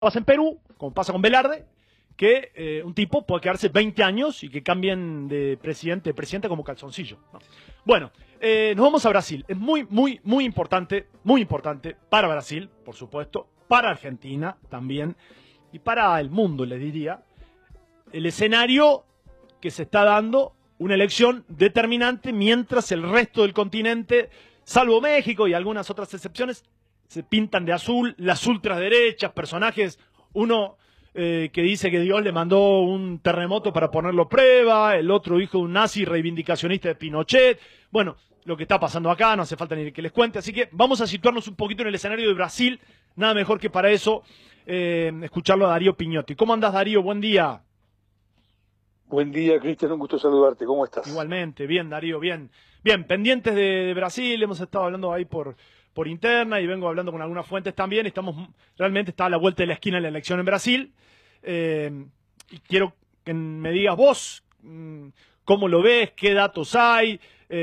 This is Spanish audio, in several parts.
pasa en Perú, como pasa con Velarde, que un tipo puede quedarse 20 años y que cambien de presidente como calzoncillo, ¿no? Bueno, nos vamos a Brasil. Es muy importante para Brasil, por supuesto, para Argentina también, y para el mundo, les diría, el escenario que se está dando, una elección determinante, mientras el resto del continente, salvo México y algunas otras excepciones, se pintan de azul, las ultraderechas, personajes, uno que dice que Dios le mandó un terremoto para ponerlo a prueba, el otro hijo de un nazi reivindicacionista de Pinochet. Bueno, lo que está pasando acá, no hace falta ni que les cuente, así que vamos a situarnos un poquito en el escenario de Brasil, nada mejor que para eso escucharlo a Darío Piñotti. ¿Cómo andás, Darío? Buen día. Buen día, Cristian, un gusto saludarte. ¿Cómo estás? Igualmente, bien, Darío, bien. Bien, pendientes de Brasil, hemos estado hablando ahí por interna y vengo hablando con algunas fuentes también. Realmente está a la vuelta de la esquina la elección en Brasil. Y quiero que me digas vos cómo lo ves, qué datos hay.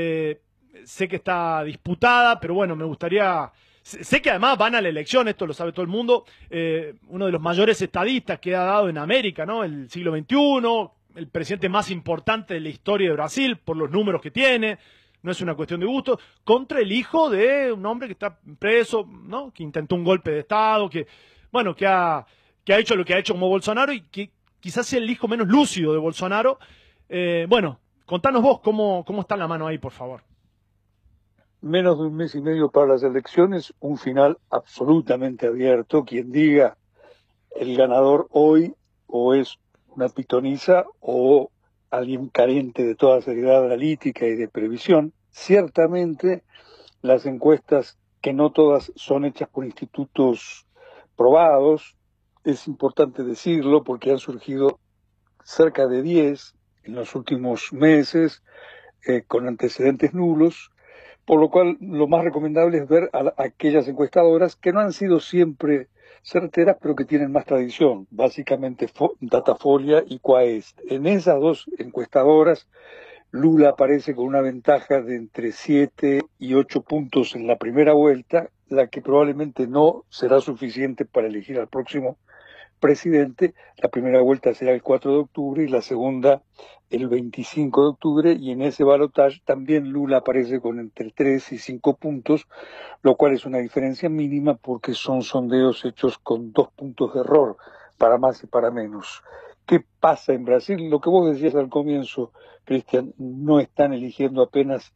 Sé que está disputada, pero bueno, me gustaría... Sé que además van a la elección, esto lo sabe todo el mundo, uno de los mayores estadistas que ha dado en América, ¿no? El siglo XXI, el presidente más importante de la historia de Brasil, por los números que tiene, no es una cuestión de gusto, contra el hijo de un hombre que está preso, ¿no? Que intentó un golpe de Estado, que ha hecho lo que ha hecho como Bolsonaro y que quizás sea el hijo menos lúcido de Bolsonaro. Bueno, contanos vos cómo está la mano ahí, por favor. Menos de un mes y medio para las elecciones, un final absolutamente abierto. Quien diga el ganador hoy o es una pitoniza o alguien carente de toda seriedad analítica y de previsión. Ciertamente las encuestas, que no todas son hechas por institutos probados, es importante decirlo porque han surgido cerca de 10 en los últimos meses con antecedentes nulos, por lo cual lo más recomendable es ver a aquellas encuestadoras que no han sido siempre certeras, pero que tienen más tradición, básicamente Datafolia y Quaest. En esas dos encuestadoras, Lula aparece con una ventaja de entre 7 y 8 puntos en la primera vuelta, la que probablemente no será suficiente para elegir al próximo presidente. La primera vuelta será el 4 de octubre y la segunda el 25 de octubre, y en ese balotaje también Lula aparece con entre 3 y 5 puntos, lo cual es una diferencia mínima porque son sondeos hechos con 2 puntos de error, para más y para menos. ¿Qué pasa en Brasil? Lo que vos decías al comienzo, Cristian, no están eligiendo apenas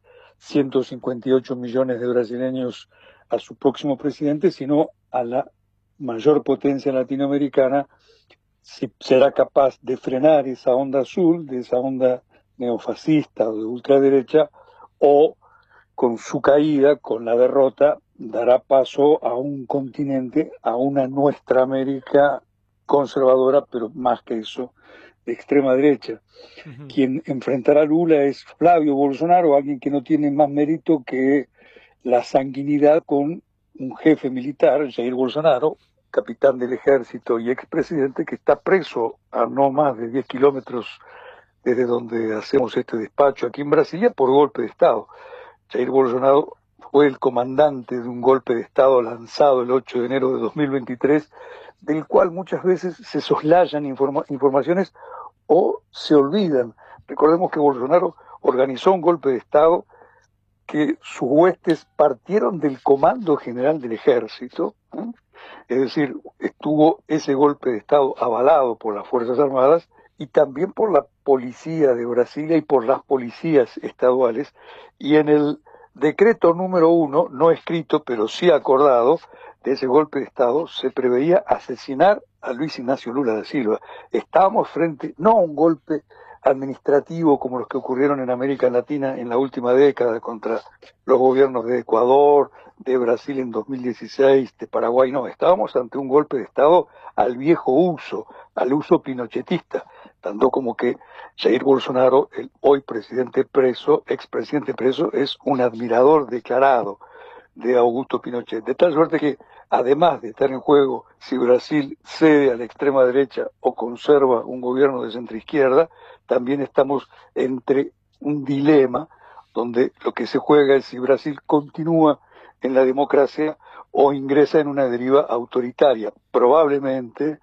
158 millones de brasileños a su próximo presidente, sino a la mayor potencia latinoamericana, si será capaz de frenar esa onda azul, de esa onda neofascista o de ultraderecha, o con su caída, con la derrota, dará paso a un continente, a una nuestra América conservadora, pero más que eso, de extrema derecha. Quien enfrentará a Lula es Flavio Bolsonaro, alguien que no tiene más mérito que la sanguinidad con un jefe militar, Jair Bolsonaro, capitán del ejército y expresidente, que está preso a no más de 10 kilómetros desde donde hacemos este despacho aquí en Brasilia por golpe de Estado. Jair Bolsonaro fue el comandante de un golpe de Estado lanzado el 8 de enero de 2023, del cual muchas veces se soslayan informaciones o se olvidan. Recordemos que Bolsonaro organizó un golpe de Estado, que sus huestes partieron del Comando General del Ejército, ¿eh? Es decir, estuvo ese golpe de Estado avalado por las Fuerzas Armadas y también por la policía de Brasilia y por las policías estaduales, y en el decreto número 1, no escrito pero sí acordado, de ese golpe de Estado se preveía asesinar a Luis Ignacio Lula da Silva. Estábamos frente no a un golpe administrativo como los que ocurrieron en América Latina en la última década contra los gobiernos de Ecuador, de Brasil en 2016, de Paraguay, no, estábamos ante un golpe de Estado al viejo uso, al uso pinochetista, tanto como que Jair Bolsonaro, el hoy presidente preso, expresidente preso, es un admirador declarado de Augusto Pinochet, de tal suerte que, además de estar en juego si Brasil cede a la extrema derecha o conserva un gobierno de centroizquierda, también estamos entre un dilema donde lo que se juega es si Brasil continúa en la democracia o ingresa en una deriva autoritaria. Probablemente